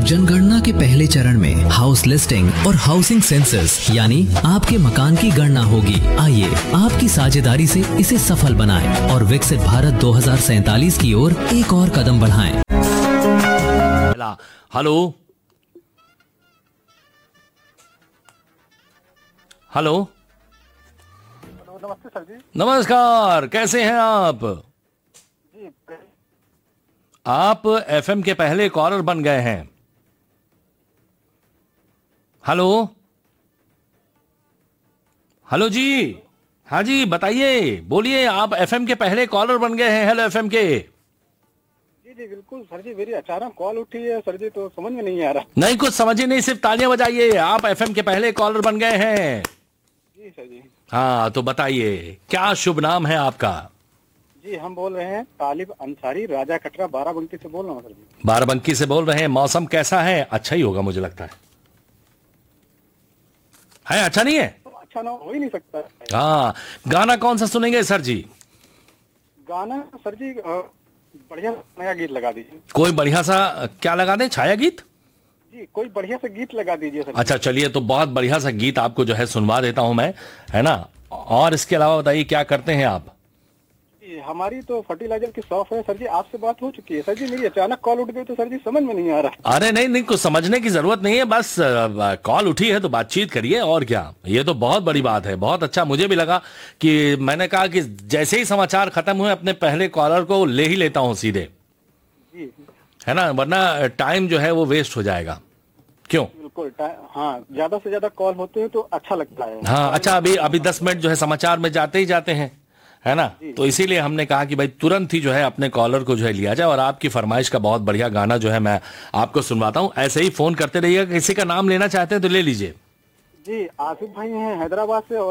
जनगणना के पहले चरण में हाउस लिस्टिंग और हाउसिंग सेंसस यानी आपके मकान की गणना होगी। आइए आपकी साझेदारी से इसे सफल बनाएं और विकसित भारत 2047 की ओर एक और कदम बढ़ाएं। हेलो हेलो, नमस्ते सर जी। नमस्कार, कैसे हैं आप? जी, आप एफएम के पहले कॉलर बन गए हैं। हेलो हेलो जी, हाँ जी बताइए, बोलिए, आप एफएम के पहले कॉलर बन गए हैं। हेलो एफएम के। जी जी बिल्कुल सर जी, मेरी अचानक कॉल उठी है सर जी, तो समझ में नहीं आ रहा। नहीं, कुछ समझिए नहीं, सिर्फ तालियां बजाइए। आप एफएम के पहले कॉलर बन गए हैं। जी सर जी। हाँ, तो बताइए क्या शुभ नाम है आपका? जी हम बोल रहे हैं तालिब अंसारी, राजा कटरा, बाराबंकी से बोल रहा हूँ सर जी। बाराबंकी से बोल रहे हैं। मौसम कैसा है? अच्छा ही होगा मुझे लगता है अच्छा नहीं है? तो अच्छा ना हो ही नहीं सकता। हाँ, गाना कौन सा सुनेंगे सर जी? गाना सर जी बढ़िया नया गीत लगा दीजिए। कोई बढ़िया सा क्या लगा दें? छाया गीत? जी कोई बढ़िया सा गीत लगा दीजिए सर। अच्छा चलिए, तो बहुत बढ़िया सा गीत आपको जो है सुनवा देता हूं मैं, है ना। और इसके अलावा बताइए क्या करते हैं आप? जी हमारी तो फर्टिलाइजर की शॉप है सर जी, आपसे बात हो चुकी है सर जी। मेरी अचानक कॉल उठ गई तो सर जी समझ में नहीं आ रहा। अरे नहीं नहीं, कुछ समझने की जरूरत नहीं है, बस कॉल उठी है तो बातचीत करिए, और क्या। ये तो बहुत बड़ी बात है, बहुत अच्छा। मुझे भी लगा कि मैंने कहा कि जैसे ही समाचार खत्म हुए अपने पहले कॉलर को ले ही लेता हूं सीधे, जी है ना, वरना टाइम जो है वो वेस्ट हो जाएगा। क्यों? बिल्कुल। हाँ, ज्यादा से ज्यादा कॉल होते हैं तो अच्छा लगता है। हाँ अच्छा, अभी अभी 10 मिनट जो है समाचार में जाते ही जाते हैं, है ना। तो इसीलिए हमने कहा कि भाई तुरंत ही जो है अपने कॉलर को जो है लिया जाए, और आपकी फरमाइश का बहुत बढ़िया गाना जो है मैं आपको सुनवाता हूं। ऐसे ही फोन करते रहिएगा। किसी का नाम लेना चाहते हैं तो ले लीजिए। जी आसिफ भाई हैं हैदराबाद से।